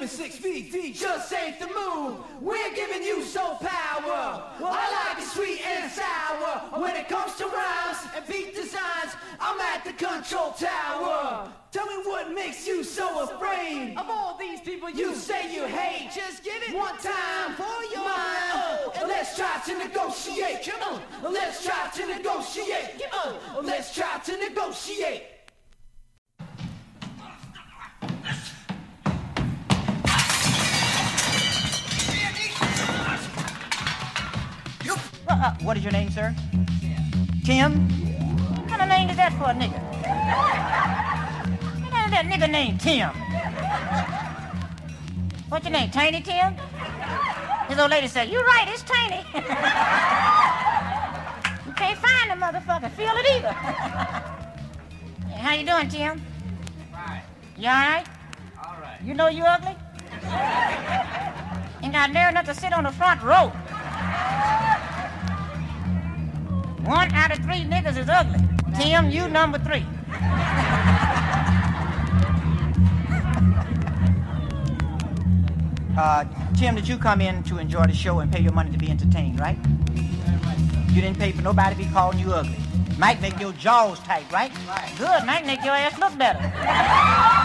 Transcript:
living 6 feet deep just ain't the move. We're giving you soul power. Well, I like it sweet and sour. When it comes to rhymes and beat designs, I'm at the control tower. Tell me what makes you so afraid of all these people you say you hate. Just get it one time for your mind. And let's try to negotiate. Come on. Let's try to negotiate. Come on. Let's try to negotiate. What is your name, sir? Tim. What kind of name is that for a nigga? What kind of that nigga named Tim? What's your name, Tiny Tim? His old lady said, "You're right, it's Tiny." You can't find the motherfucker, feel it either. How you doing, Tim? Right. You all right? All right. You know you ugly? Ain't got nerve enough to sit on the front row. 1 out of 3 niggas is ugly. Tim, you number 3. Tim, did you come in to enjoy the show and pay your money to be entertained, right? You didn't pay for nobody to be calling you ugly. Might make your jaws tight, right? Right. Good, might make your ass look better.